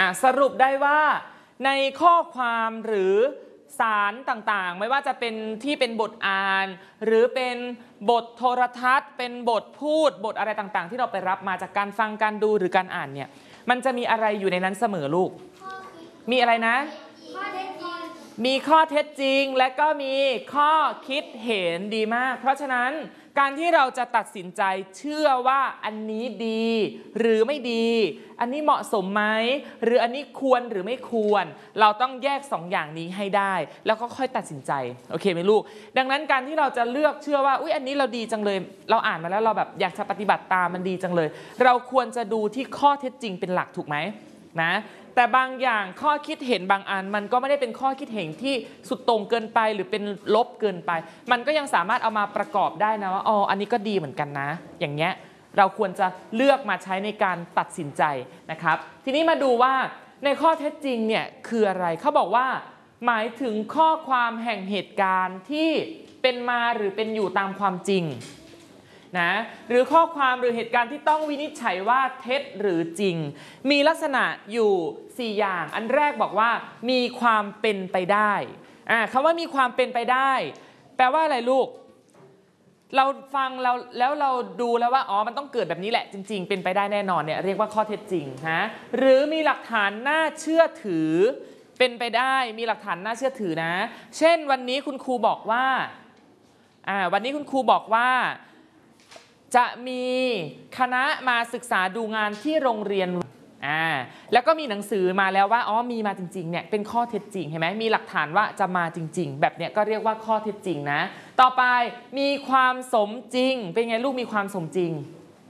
สรุปได้ว่าในข้อความหรือสารต่างๆไม่ว่าจะเป็นที่เป็นบทอ่านหรือเป็นบทโทรทัศน์เป็นบทพูดบทอะไรต่างๆที่เราไปรับมาจากการฟังการดูหรือการอ่านเนี่ยมันจะมีอะไรอยู่ในนั้นเสมอลูกมีอะไรนะมีข้อเท็จจริงและก็มีข้อคิดเห็นดีมากเพราะฉะนั้นการที่เราจะตัดสินใจเชื่อว่าอันนี้ดีหรือไม่ดีอันนี้เหมาะสมไหมหรืออันนี้ควรหรือไม่ควรเราต้องแยก2 อย่างนี้ให้ได้แล้วก็ค่อยตัดสินใจโอเคไหมลูกดังนั้นการที่เราจะเลือกเชื่อว่าอุ๊ยอันนี้เราดีจังเลยเราอ่านมาแล้วเราแบบอยากจะปฏิบัติตามมันดีจังเลยเราควรจะดูที่ข้อเท็จจริงเป็นหลักถูกไหมนะแต่บางอย่างข้อคิดเห็นบางอันมันก็ไม่ได้เป็นข้อคิดเห็นที่สุดโต่งเกินไปหรือเป็นลบเกินไปมันก็ยังสามารถเอามาประกอบได้นะว่าอ๋ออันนี้ก็ดีเหมือนกันนะอย่างเงี้ยเราควรจะเลือกมาใช้ในการตัดสินใจนะครับทีนี้มาดูว่าในข้อเท็จจริงเนี่ยคืออะไรเขาบอกว่าหมายถึงข้อความแห่งเหตุการณ์ที่เป็นมาหรือเป็นอยู่ตามความจริงนะหรือข้อความหรือเหตุการณ์ที่ต้องวินิจฉัยว่าเท็จหรือจริงมีลักษณะอยู่4 อย่างอันแรกบอกว่ามีความเป็นไปได้คำว่ามีความเป็นไปได้แปลว่าอะไรลูกเราฟังแล้วเราดูแล้วว่าอ๋อมันต้องเกิดแบบนี้แหละจริงๆเป็นไปได้แน่นอนเนี่ยเรียกว่าข้อเท็จจริงนะหรือมีหลักฐานน่าเชื่อถือเป็นไปได้มีหลักฐานน่าเชื่อถือนะเช่นวันนี้คุณครูบอกว่าวันนี้คุณครูบอกว่าจะมีคณะมาศึกษาดูงานที่โรงเรียนแล้วก็มีหนังสือมาแล้วว่าอ๋อมีมาจริงๆเนี่ยเป็นข้อเท็จจริงเห็นไหมมีหลักฐานว่าจะมาจริงๆแบบเนี้ยก็เรียกว่าข้อเท็จจริงนะต่อไปมีความสมจริงเป็นไงลูกมีความสมจริง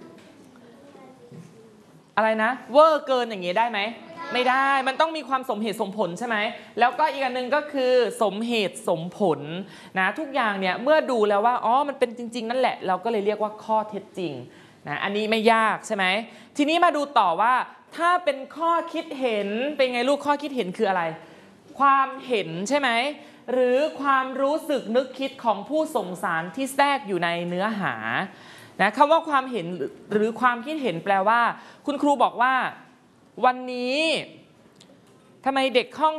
อะไรนะเวอร์เกินอย่างเงี้ยได้ไหมไม่ได้มันต้องมีความสมเหตุสมผลใช่ไหมแล้วก็อีกอันนึงก็คือสมเหตุสมผลนะทุกอย่างเนี่ยเมื่อดูแล้วว่าอ๋อมันเป็นจริงๆนั่นแหละเราก็เลยเรียกว่าข้อเท็จจริงนะอันนี้ไม่ยากใช่ไหมทีนี้มาดูต่อว่าถ้าเป็นข้อคิดเห็นเป็นไงลูกข้อคิดเห็นคืออะไรความเห็นใช่ไหมหรือความรู้สึกนึกคิดของผู้ส่งสารที่แทรกอยู่ในเนื้อหานะคำว่าความเห็นหรือความคิดเห็นแปลว่าคุณครูบอกว่าวันนี้ทำไมเด็กห้อง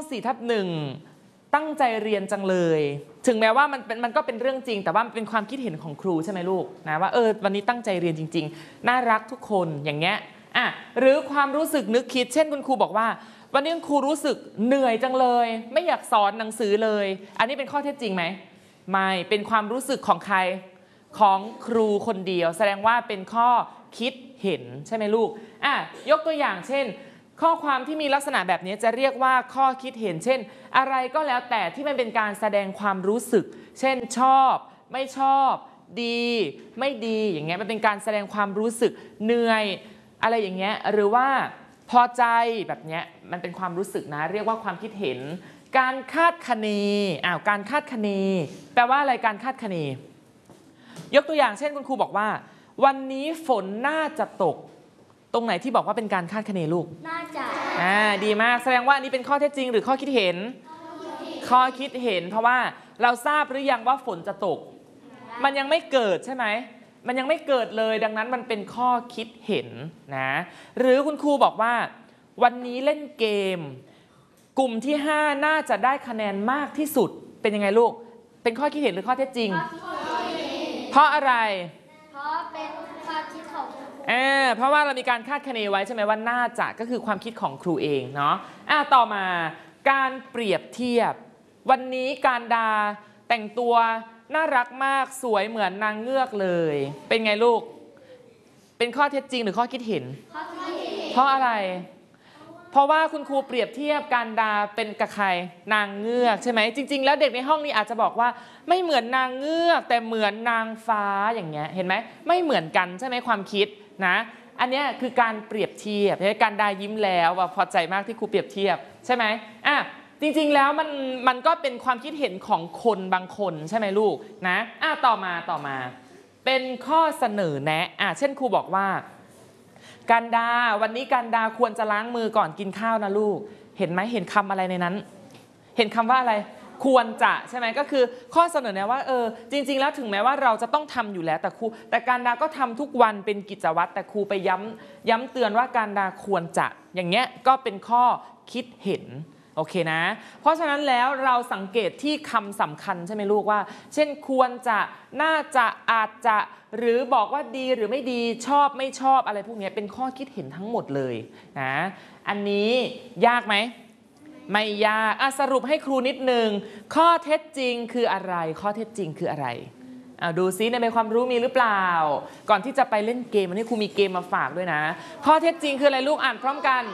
4/1ตั้งใจเรียนจังเลยถึงแม้ว่ามันก็เป็นเรื่องจริงแต่ว่ามันเป็นความคิดเห็นของครูใช่ไหมลูกนะว่าวันนี้ตั้งใจเรียนจริงๆน่ารักทุกคนอย่างเงี้ยหรือความรู้สึกนึกคิดเช่นคุณครูบอกว่าวันนี้คุณครูรู้สึกเหนื่อยจังเลยไม่อยากสอนหนังสือเลยอันนี้เป็นข้อเท็จจริงไหมไม่เป็นความรู้สึกของใครของครูคนเดียวแสดงว่าเป็นข้อคิดเห็นใช่ไหมลูกยกตัวอย่างเช่นข้อความที่มีลักษณะแบบนี้จะเรียกว่าข้อคิดเห็นเช่นอะไรก็แล้วแต่ที่มันเป็นการแสดงความรู้สึกเช่นชอบไม่ชอบดีไม่ดีอย่างเงี้ยมันเป็นการแสดงความรู้สึกเหนื่อยอะไรอย่างเงี้ยหรือว่าพอใจแบบเนี้ยมันเป็นความรู้สึกนะเรียกว่าความคิดเห็นการคาดคะเนการคาดคะเนแปลว่าอะไรการคาดคะเนยกตัวอย่างเช่นคุณครูบอกว่าวันนี้ฝนน่าจะตกตรงไหนที่บอกว่าเป็นการคาดคะเนลูกน่าจะดีมากแสดงว่าอันนี้เป็นข้อเท็จจริงหรือข้อคิดเห็นข้อคิดเห็นเพราะว่าเราทราบหรือยังว่าฝนจะตกมันยังไม่เกิดใช่ไหมมันยังไม่เกิดเลยดังนั้นมันเป็นข้อคิดเห็นนะหรือคุณครูบอกว่าวันนี้เล่นเกมกลุ่มที่5น่าจะได้คะแนนมากที่สุดเป็นยังไงลูกเป็นข้อคิดเห็นหรือข้อเท็จจริงเพราะอะไรเพราะเป็นความคิดของครูเพราะว่าเรามีการคาดคะเนไว้ใช่ไหมว่าน่าจะก็คือความคิดของครูเองเนาะต่อมาการเปรียบเทียบวันนี้การดาแต่งตัวน่ารักมากสวยเหมือนนางเงือกเลยเป็นไงลูกเป็นข้อเท็จจริงหรือข้อคิดเห็นเพราะอะไรเพราะว่าคุณครูเปรียบเทียบการดาเป็นกับใครนางเงือกใช่ไหมจริงๆแล้วเด็กในห้องนี้อาจจะบอกว่าไม่เหมือนนางเงือกแต่เหมือนนางฟ้าอย่างเงี้ยเห็นไหมไม่เหมือนกันใช่ไหมความคิดนะอันนี้คือการเปรียบเทียบการดายิ้มแล้วว่าพอใจมากที่ครูเปรียบเทียบใช่ไหมจริงๆแล้วมันก็เป็นความคิดเห็นของคนบางคนใช่ไหมลูกนะต่อมาเป็นข้อเสนอแนะเช่นครูบอกว่าการดาวันนี้การดาควรจะล้างมือก่อนกินข้าวนะลูกเห็นไหมเห็นคำอะไรในนั้นเห็นคำว่าอะไรควรจะใช่ไหมก็คือข้อเสนอแนะว่าจริงๆแล้วถึงแม้ว่าเราจะต้องทำอยู่แล้วแต่การดาก็ทำทุกวันเป็นกิจวัตรแต่ครูไปย้ำเตือนว่าการดาควรจะอย่างเงี้ยก็เป็นข้อคิดเห็นโอเคนะเพราะฉะนั้นแล้วเราสังเกตที่คำสำคัญใช่ไหมลูกว่าเช่นควรจะน่าจะอาจจะหรือบอกว่าดีหรือไม่ดีชอบไม่ชอบอะไรพวกนี้เป็นข้อคิดเห็นทั้งหมดเลยนะอันนี้ยากไหมไม่ยากสรุปให้ครูนิดนึงข้อเท็จจริงคืออะไรข้อเท็จจริงคืออะไรดูซิในความรู้มีหรือเปล่าก่อนที่จะไปเล่นเกมวันนี้ครูมีเกมมาฝากด้วยนะข้อเท็จจริงคืออะไรลูกอ่านพร้อมกัน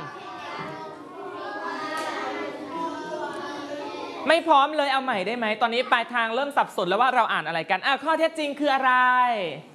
ไม่พร้อมเลยเอาใหม่ได้ไหมตอนนี้ปลายทางเริ่มสับสนแล้วว่าเราอ่านอะไรกันข้อเท็จจริงคืออะไร